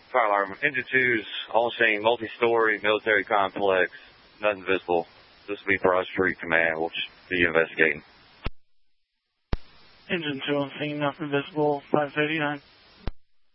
Fire alarm. Engine 2's all seen, multi-story military complex. Nothing visible. This will be Broad Street Command. We'll just be investigating. Engine 2 on scene, nothing visible. 589.